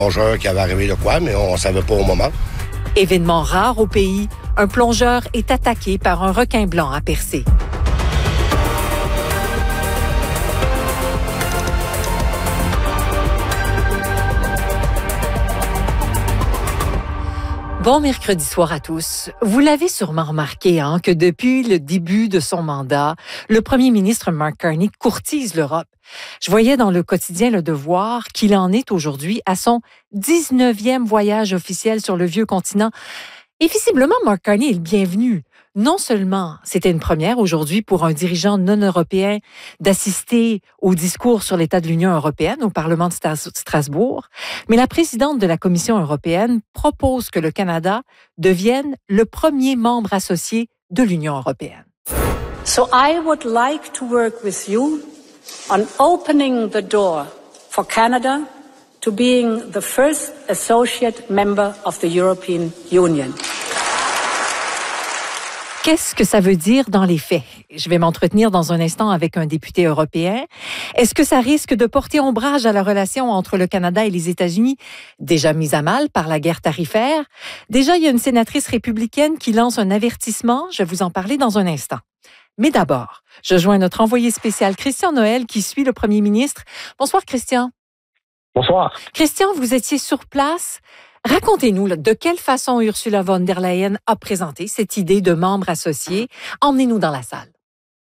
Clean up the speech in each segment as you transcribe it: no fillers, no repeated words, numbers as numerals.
Plongeur qui avait arrivé de quoi, mais on ne savait pas au moment. Événement rare au pays, un plongeur est attaqué par un requin blanc à Percé. Bon mercredi soir à tous. Vous l'avez sûrement remarqué que depuis le début de son mandat, le premier ministre Mark Carney courtise l'Europe. Je voyais dans le quotidien Le Devoir qu'il en est aujourd'hui à son 19e voyage officiel sur le vieux continent. Et visiblement, Mark Carney est le bienvenu. Non seulement c'était une première aujourd'hui pour un dirigeant non européen d'assister au discours sur l'état de l'Union européenne au Parlement de Strasbourg, mais la présidente de la Commission européenne propose que le Canada devienne le premier membre associé de l'Union européenne. So I would like to work with you on opening the door for Canada to being the first associate member of the European Union. Qu'est-ce que ça veut dire dans les faits? Je vais m'entretenir dans un instant avec un député européen. Est-ce que ça risque de porter ombrage à la relation entre le Canada et les États-Unis, déjà mise à mal par la guerre tarifaire? Déjà, il y a une sénatrice républicaine qui lance un avertissement. Je vais vous en parler dans un instant. Mais d'abord, je joins notre envoyé spécial Christian Noël qui suit le premier ministre. Bonsoir, Christian. Bonsoir. Christian, vous étiez sur place. Racontez-nous de quelle façon Ursula von der Leyen a présenté cette idée de membre associé. Emmenez-nous dans la salle.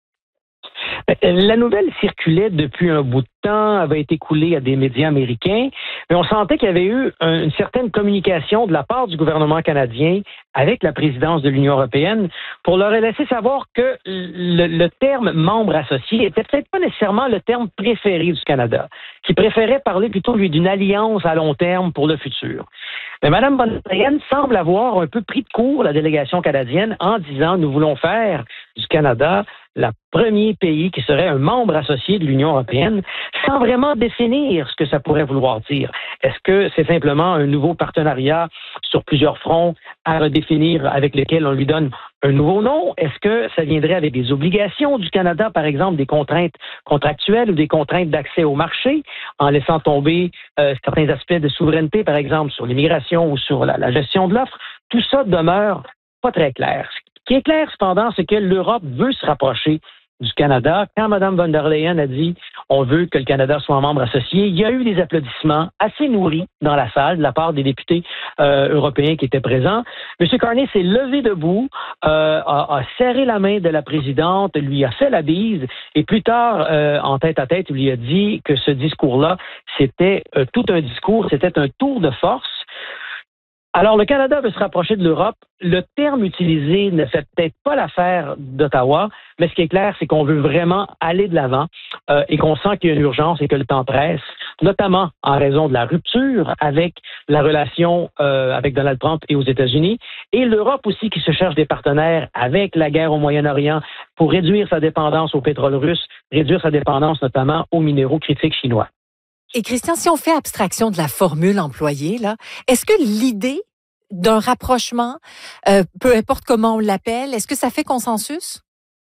La nouvelle circulait depuis un bout de temps, avait été coulée à des médias américains, mais on sentait qu'il y avait eu une certaine communication de la part du gouvernement canadien avec la présidence de l'Union européenne pour leur laisser savoir que le terme membre associé était peut-être pas nécessairement le terme préféré du Canada, qui préférait parler plutôt, lui, d'une alliance à long terme pour le futur. Mais Mme von der Leyen semble avoir un peu pris de court la délégation canadienne en disant « Nous voulons faire du Canada le premier pays qui serait un membre associé de l'Union européenne », sans vraiment définir ce que ça pourrait vouloir dire. Est-ce que c'est simplement un nouveau partenariat sur plusieurs fronts à redéfinir avec lequel on lui donne un nouveau nom? Est-ce que ça viendrait avec des obligations du Canada, par exemple, des contraintes contractuelles ou des contraintes d'accès au marché, en laissant tomber certains aspects de souveraineté, par exemple, sur l'immigration ou sur la gestion de l'offre? Tout ça demeure pas très clair. Ce qui est clair, cependant, c'est que l'Europe veut se rapprocher du Canada. Quand Mme von der Leyen a dit « on veut que le Canada soit un membre associé », il y a eu des applaudissements assez nourris dans la salle de la part des députés européens qui étaient présents. M. Carney s'est levé debout, a serré la main de la présidente, lui a fait la bise et plus tard, en tête-à-tête, il lui a dit que ce discours-là, c'était tout un discours, c'était un tour de force. Alors, le Canada veut se rapprocher de l'Europe. Le terme utilisé ne fait peut-être pas l'affaire d'Ottawa, mais ce qui est clair, c'est qu'on veut vraiment aller de l'avant et qu'on sent qu'il y a une urgence et que le temps presse, notamment en raison de la rupture avec la relation avec Donald Trump et aux États-Unis, et l'Europe aussi qui se cherche des partenaires avec la guerre au Moyen-Orient pour réduire sa dépendance au pétrole russe, réduire sa dépendance notamment aux minéraux critiques chinois. Et Christian, si on fait abstraction de la formule employée, là, est-ce que l'idée d'un rapprochement, peu importe comment on l'appelle, est-ce que ça fait consensus?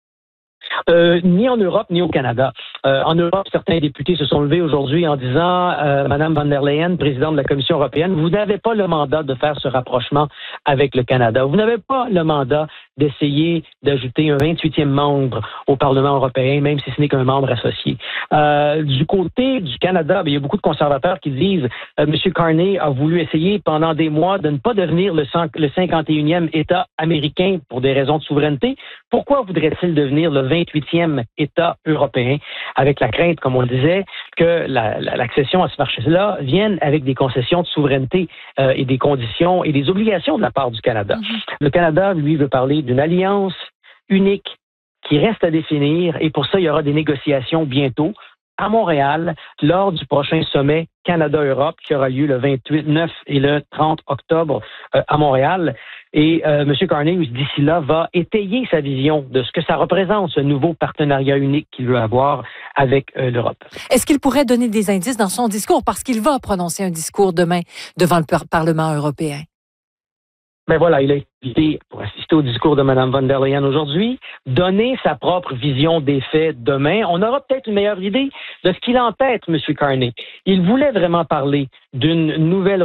Ni en Europe, ni au Canada. En Europe, certains députés se sont levés aujourd'hui en disant Madame von der Leyen, présidente de la Commission européenne, vous n'avez pas le mandat de faire ce rapprochement avec le Canada. Vous n'avez pas le mandat d'essayer d'ajouter un 28e membre au Parlement européen, même si ce n'est qu'un membre associé. Du côté du Canada, il y a beaucoup de conservateurs qui disent M. Carney a voulu essayer pendant des mois de ne pas devenir le 51e État américain pour des raisons de souveraineté. Pourquoi voudrait-il devenir le 28e État européen, avec la crainte, comme on le disait, que l'accession à ce marché-là vienne avec des concessions de souveraineté et des conditions et des obligations de la part du Canada. Le Canada, lui, veut parler d'une alliance unique qui reste à définir et pour ça, il y aura des négociations bientôt à Montréal lors du prochain sommet Canada-Europe qui aura lieu le 9 et le 30 octobre à Montréal. Et M. Carney, d'ici là, va étayer sa vision de ce que ça représente, ce nouveau partenariat unique qu'il veut avoir avec l'Europe. Est-ce qu'il pourrait donner des indices dans son discours? Parce qu'il va prononcer un discours demain devant le Parlement européen. Ben voilà, il a été pour assister au discours de Mme von der Leyen aujourd'hui, donner sa propre vision des faits demain. On aura peut-être une meilleure idée de ce qu'il a en tête, M. Carney. Il voulait vraiment parler d'une nouvelle